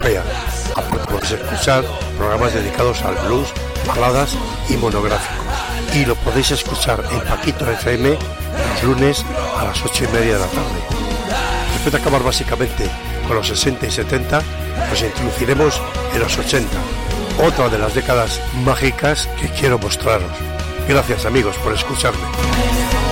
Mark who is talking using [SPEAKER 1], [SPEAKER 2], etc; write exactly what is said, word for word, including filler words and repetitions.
[SPEAKER 1] europea. Aparte podéis escuchar programas dedicados al blues, baladas y monográficos. Y lo podéis escuchar en Paquito F M los lunes a las ocho y media de la tarde. Después de acabar básicamente con los sesenta y setenta, nos introduciremos en los ochenta, otra de las décadas mágicas que quiero mostraros. Gracias amigos por escucharme.